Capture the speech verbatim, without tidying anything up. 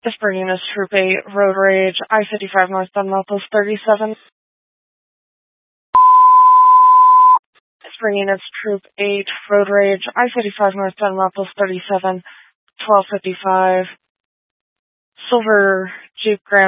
It's bringing us Troop eight, Road Rage, I fifty-five northbound Malthus thirty-seven. It's bringing us Troop eight, Road Rage, I fifty-five northbound Malthus thirty-seven, twelve fifty-five. Silver Jeep Grand